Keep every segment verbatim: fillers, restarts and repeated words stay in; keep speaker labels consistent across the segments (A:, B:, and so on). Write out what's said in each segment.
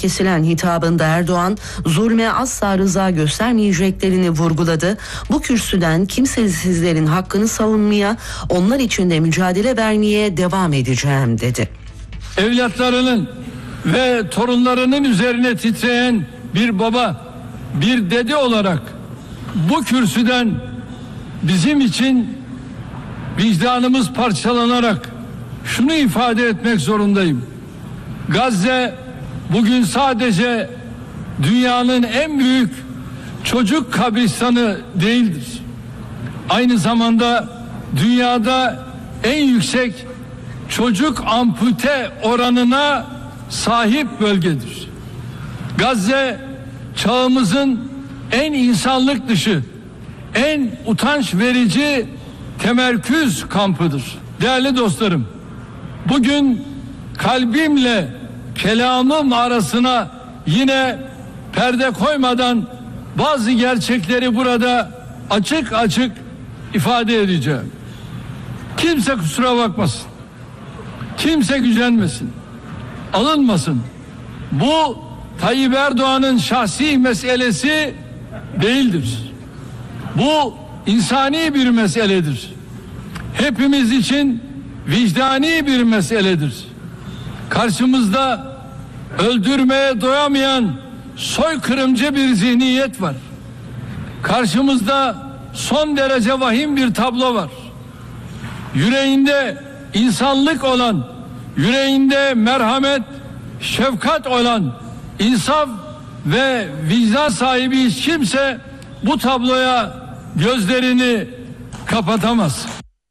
A: kesilen hitabında Erdoğan zulme asla rıza göstermeyeceklerini vurguladı. Bu kürsüden kimsesizlerin hakkını savunmaya, onlar için de mücadele vermeye devam edeceğim dedi.
B: Evlatlarının ve torunlarının üzerine titreyen bir baba, bir dede olarak bu kürsüden bizim için vicdanımız parçalanarak şunu ifade etmek zorundayım. Gazze bugün sadece dünyanın en büyük çocuk kabristanı değildir. Aynı zamanda dünyada en yüksek çocuk ampute oranına sahip bölgedir. Gazze çağımızın en insanlık dışı, en utanç verici temerküz kampıdır. Değerli dostlarım, bugün kalbimle kelamım arasına yine perde koymadan bazı gerçekleri burada açık açık ifade edeceğim. Kimse kusura bakmasın. Kimse gücenmesin. Alınmasın. Bu Tayyip Erdoğan'ın şahsi meselesi değildir. Bu insani bir meseledir. Hepimiz için vicdani bir meseledir. Karşımızda öldürmeye doyamayan soykırımcı bir zihniyet var. Karşımızda son derece vahim bir tablo var. Yüreğinde insanlık olan, yüreğinde merhamet, şefkat olan, insaf ve vicdan sahibi hiç kimse bu tabloya gözlerini kapatamaz.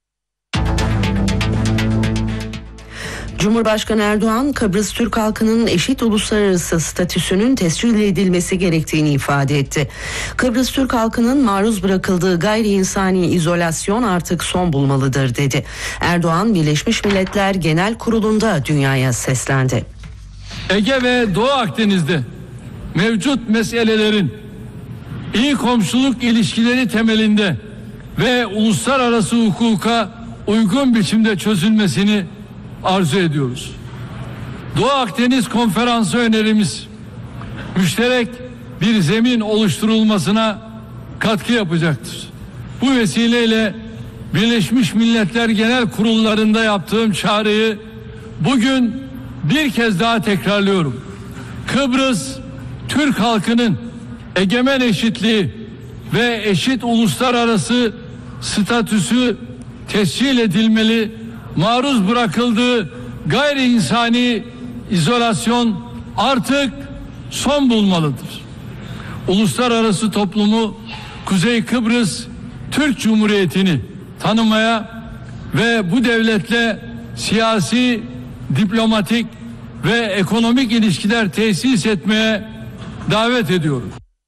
A: Cumhurbaşkanı Erdoğan, Kıbrıs Türk halkının eşit uluslararası statüsünün tescil edilmesi gerektiğini ifade etti. Kıbrıs Türk halkının maruz bırakıldığı gayri insani izolasyon artık son bulmalıdır dedi. Erdoğan, Birleşmiş Milletler Genel Kurulu'nda dünyaya seslendi.
B: Ege ve Doğu Akdeniz'de mevcut meselelerin iyi komşuluk ilişkileri temelinde ve uluslararası hukuka uygun biçimde çözülmesini arzu ediyoruz. Doğu Akdeniz Konferansı önerimiz müşterek bir zemin oluşturulmasına katkı yapacaktır. Bu vesileyle Birleşmiş Milletler Genel Kurullarında yaptığım çağrıyı bugün bir kez daha tekrarlıyorum. Kıbrıs Türk halkının egemen eşitliği ve eşit uluslararası statüsü tescil edilmeli, maruz bırakıldığı gayri insani izolasyon artık son bulmalıdır. Uluslararası toplumu Kuzey Kıbrıs Türk Cumhuriyeti'ni tanımaya ve bu devletle siyasi, diplomatik ve ekonomik ilişkiler tesis etmeye davet ediyorum.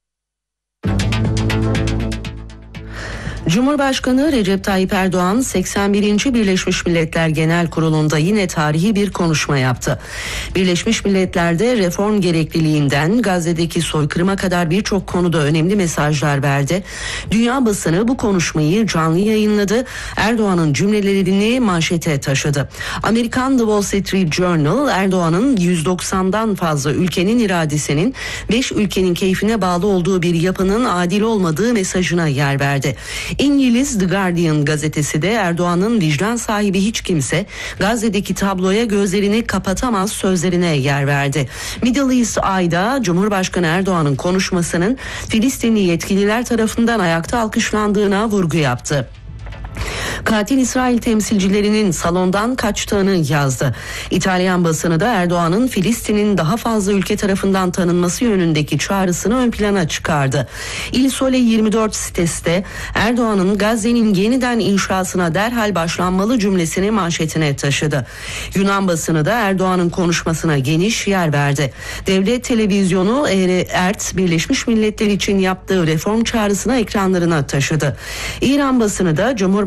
A: Cumhurbaşkanı Recep Tayyip Erdoğan seksen birinci Birleşmiş Milletler Genel Kurulu'nda yine tarihi bir konuşma yaptı. Birleşmiş Milletler'de reform gerekliliğinden Gazze'deki soykırıma kadar birçok konuda önemli mesajlar verdi. Dünya basını bu konuşmayı canlı yayınladı. Erdoğan'ın cümlelerini manşete taşıdı. Amerikan The Wall Street Journal, Erdoğan'ın yüz doksandan fazla ülkenin iradesinin beş ülkenin keyfine bağlı olduğu bir yapının adil olmadığı mesajına yer verdi. İngiliz The Guardian gazetesi de Erdoğan'ın vicdan sahibi hiç kimse Gazze'deki tabloya gözlerini kapatamaz sözlerine yer verdi. Middle East Eye'da Cumhurbaşkanı Erdoğan'ın konuşmasının Filistinli yetkililer tarafından ayakta alkışlandığına vurgu yaptı. Katil İsrail temsilcilerinin salondan kaçtığını yazdı. İtalyan basını da Erdoğan'ın Filistin'in daha fazla ülke tarafından tanınması yönündeki çağrısını ön plana çıkardı. Il Sole yirmi dört sitesi de Erdoğan'ın Gazze'nin yeniden inşasına derhal başlanmalı cümlesini manşetine taşıdı. Yunan basını da Erdoğan'ın konuşmasına geniş yer verdi. Devlet televizyonu E R T Birleşmiş Milletler için yaptığı reform çağrısını ekranlarına taşıdı. İran basını da Cumhurbaşkanı Erdoğan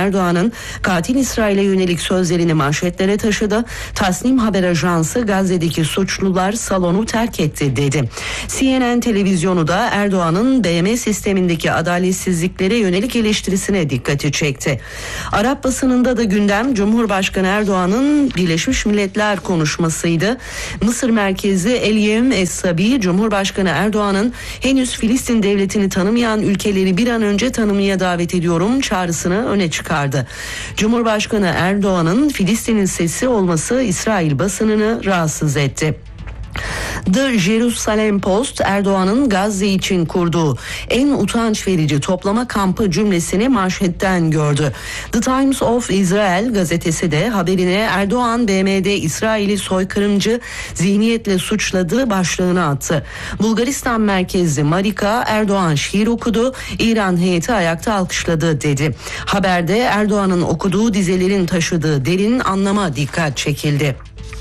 A: Erdoğan'ın katil İsrail'e yönelik sözlerini manşetlere taşıdı. Tasnim Haber Ajansı Gazze'deki suçlular salonu terk etti dedi. C N N televizyonu da Erdoğan'ın B M sistemindeki adaletsizliklere yönelik eleştirisine dikkati çekti. Arap basınında da gündem Cumhurbaşkanı Erdoğan'ın Birleşmiş Milletler konuşmasıydı. Mısır merkezli El Yevm Es-Sabi, Cumhurbaşkanı Erdoğan'ın henüz Filistin devletini tanımayan ülkeleri bir an önce tanımaya davet ediyorum çağrısını öne çıkardı. Cumhurbaşkanı Erdoğan'ın Filistin'in sesi olması İsrail basınını rahatsız etti. The Jerusalem Post, Erdoğan'ın Gazze için kurduğu en utanç verici toplama kampı cümlesini manşetten gördü. The Times of Israel gazetesi de haberine Erdoğan B M'de İsrail'i soykırımcı zihniyetle suçladığı başlığını attı. Bulgaristan merkezli Marika, Erdoğan şiir okudu, İran heyeti ayakta alkışladı dedi. Haberde Erdoğan'ın okuduğu dizelerin taşıdığı derin anlama dikkat çekildi.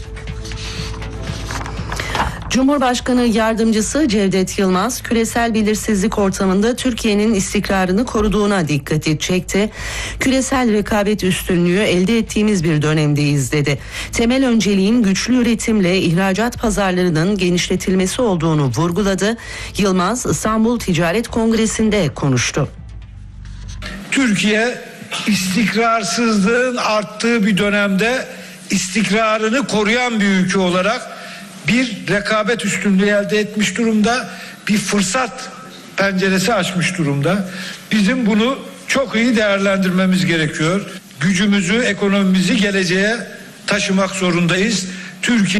A: Cumhurbaşkanı Yardımcısı Cevdet Yılmaz, küresel belirsizlik ortamında Türkiye'nin istikrarını koruduğuna dikkati çekti. Küresel rekabet üstünlüğü elde ettiğimiz bir dönemdeyiz dedi. Temel önceliğin güçlü üretimle ihracat pazarlarının genişletilmesi olduğunu vurguladı. Yılmaz, İstanbul Ticaret Kongresi'nde konuştu.
C: Türkiye istikrarsızlığın arttığı bir dönemde istikrarını koruyan bir ülke olarak bir rekabet üstünlüğü elde etmiş durumda, bir fırsat penceresi açmış durumda. Bizim bunu çok iyi değerlendirmemiz gerekiyor. Gücümüzü, ekonomimizi geleceğe taşımak zorundayız. Türkiye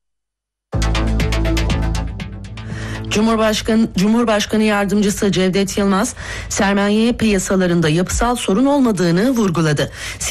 A: Cumhurbaşkanı, Cumhurbaşkanı Yardımcısı Cevdet Yılmaz, sermaye piyasalarında yapısal sorun olmadığını vurguladı.